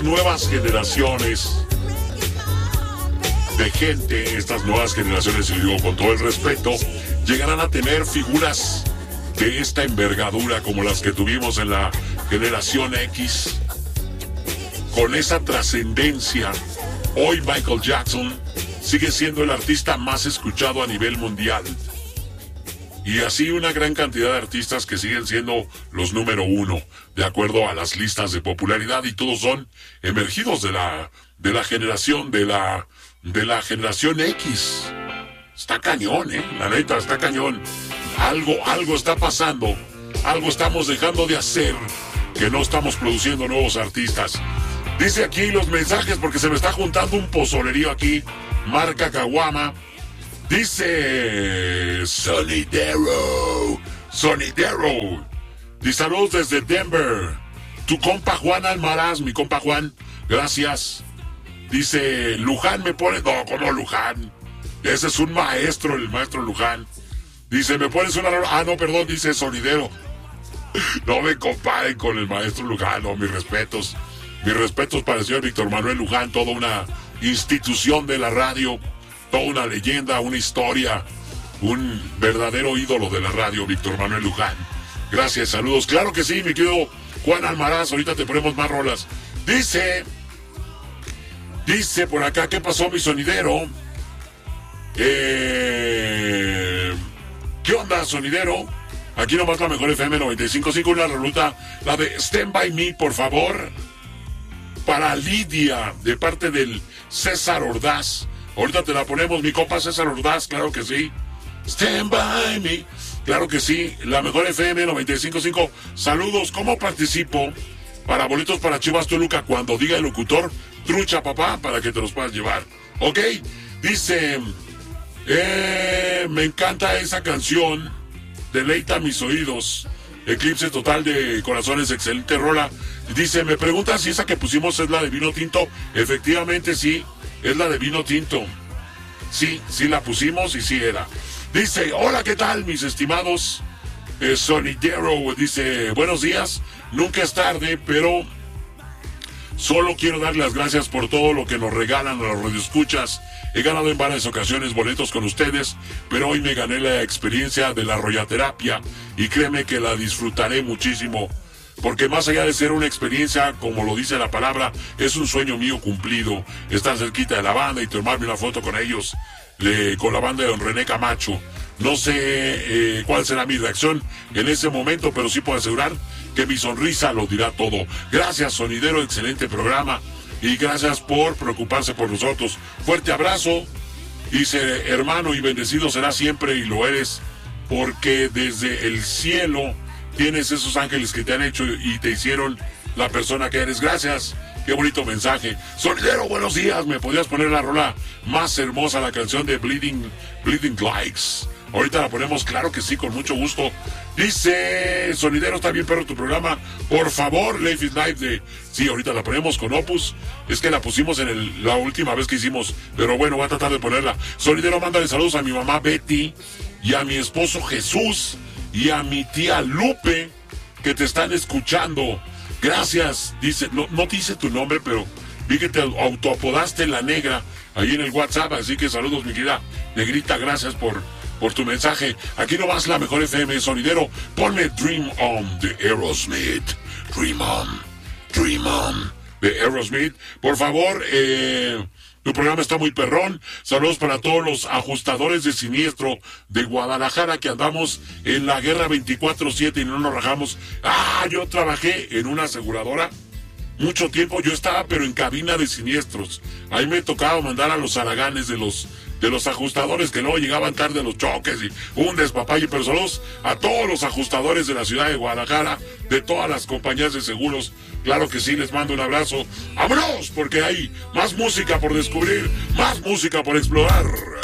Nuevas generaciones de gente, estas nuevas generaciones, y lo digo con todo el respeto, llegarán a tener figuras de esta envergadura como las que tuvimos en la generación X, con esa trascendencia. Hoy Michael Jackson sigue siendo el artista más escuchado a nivel mundial, y así una gran cantidad de artistas que siguen siendo los número uno de acuerdo a las listas de popularidad, y todos son emergidos de la generación de la generación X. Está cañón, la neta, está cañón. Algo está pasando, algo estamos dejando de hacer, que no estamos produciendo nuevos artistas. Dice aquí los mensajes, porque se me está juntando un pozolerío aquí, marca Caguama. Dice Sonidero. Dice saludos desde Denver. Tu compa Juan Almaraz, mi compa Juan, gracias. Dice Luján me pone... No, ¿cómo Luján? Ese es un maestro, el maestro Luján. Dice, ¿me pones una... Ah, no, perdón, dice Sonidero. No me comparen con el maestro Luján, no, mis respetos. Mis respetos para el señor Víctor Manuel Luján, toda una institución de la radio, toda una leyenda, una historia, un verdadero ídolo de la radio, Víctor Manuel Luján. Gracias, saludos. Claro que sí, mi querido Juan Almaraz, ahorita te ponemos más rolas. Dice por acá, ¿qué pasó, mi sonidero? ¿Qué onda, sonidero? Aquí nomás la mejor FM 95.5, una ruta, la de Stand By Me, por favor. Para Lidia, de parte del César Ordaz. Ahorita te la ponemos, mi compa César Ordaz, claro que sí. Stand By Me, claro que sí. La mejor FM 95.5. Saludos, ¿cómo participo? Para boletos para Chivas Toluca, cuando diga el locutor, trucha papá, para que te los puedas llevar. ¿Ok? Dice, me encanta esa canción, deleita mis oídos. Eclipse total de corazones, excelente rola. Dice, me pregunta si esa que pusimos es la de Vino Tinto. Efectivamente sí, es la de Vino Tinto. Sí la pusimos y sí era. Dice, hola, ¿qué tal, mis estimados? Sonidero, dice, buenos días. Nunca es tarde, pero solo quiero dar las gracias por todo lo que nos regalan a los radioescuchas. He ganado en varias ocasiones boletos con ustedes, pero hoy me gané la experiencia de la rollaterapia y créeme que la disfrutaré muchísimo, porque más allá de ser una experiencia, como lo dice la palabra, es un sueño mío cumplido. Estar cerquita de la banda y tomarme una foto con ellos, con la banda de don René Camacho. No sé cuál será mi reacción en ese momento, pero sí puedo asegurar que mi sonrisa lo dirá todo. Gracias, sonidero, excelente programa. Y gracias por preocuparse por nosotros. Fuerte abrazo. Dice, hermano, y bendecido será siempre, y lo eres, porque desde el cielo tienes esos ángeles que te han hecho y te hicieron la persona que eres. Gracias. Qué bonito mensaje. Sonidero, buenos días. ¿Me podrías poner la rola más hermosa, la canción de Bleeding Likes? Ahorita la ponemos, claro que sí, con mucho gusto. Dice, sonidero, está bien perro tu programa. Por favor, Life is Life Sí, ahorita la ponemos con Opus. Es que la pusimos en la última vez que hicimos, pero bueno, voy a tratar de ponerla. Sonidero, mándale saludos a mi mamá Betty, y a mi esposo Jesús, y a mi tía Lupe, que te están escuchando. Gracias. Dice, no dice tu nombre, pero vi que te autoapodaste La Negra ahí en el WhatsApp, así que saludos, mi querida Negrita, gracias por tu mensaje. Aquí nomás la mejor FM, sonidero. Ponme Dream On de Aerosmith. Dream On de Aerosmith. Por favor, tu programa está muy perrón. Saludos para todos los ajustadores de siniestro de Guadalajara, que andamos en la guerra 24/7 y no nos rajamos. Yo trabajé en una aseguradora mucho tiempo. Yo estaba pero en cabina de siniestros. Ahí me tocaba mandar a los haraganes de los ajustadores que luego llegaban tarde a los choques y un despapalle. Pero saludos a todos los ajustadores de la ciudad de Guadalajara, de todas las compañías de seguros. Claro que sí, les mando un abrazo. ¡Vámonos! Porque hay más música por descubrir, más música por explorar.